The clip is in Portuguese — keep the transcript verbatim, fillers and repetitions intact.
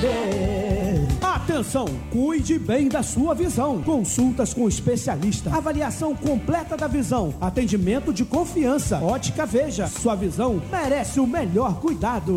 ver. Atenção, cuide bem da sua visão. Consultas com especialista, avaliação completa da visão, atendimento de confiança. Ótica Veja, sua visão merece o melhor cuidado.